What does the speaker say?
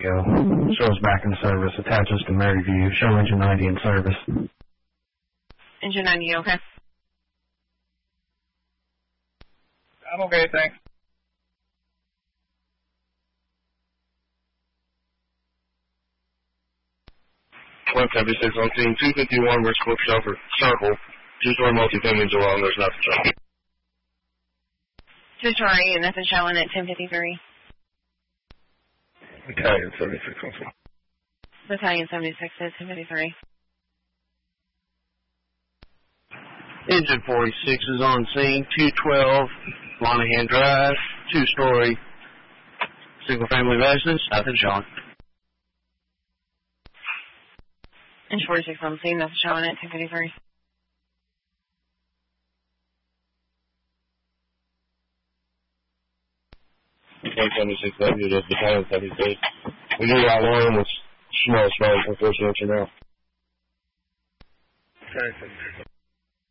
Shows back in service. Attaches to Maryview. Show engine 90 in service. Engine 90, okay. I'm okay, thanks. 176 on scene, 251 West Brook Circle, two-story multifamily July, there's nothing showing. Two-story, nothing showing at 1053. Battalion 76 on scene. Battalion 76 at 1053. Engine 46 is on scene, 212 Monahan Drive, two-story single-family residence, nothing showing. Engine 46 on scene, nothing showing at 1053. W, that's Battalion 76. We do our line with small, unfortunately, now. Okay.